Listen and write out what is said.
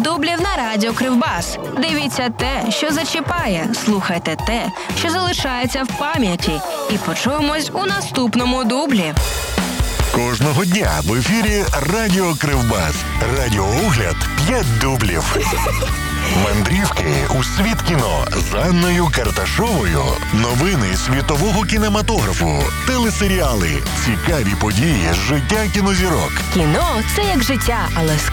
дублів на радіо Кривбас. Дивіться те, що зачіпає, слухайте те, що залишається в пам'яті. І почуємось у наступному дублі. Кожного дня в ефірі Радіо Кривбас. Радіоогляд 5 дублів. Мандрівки у світ кіно з Анною Карташовою. Новини світового кінематографу. Телесеріали. Цікаві події з життя кінозірок. Кіно – це як життя, але з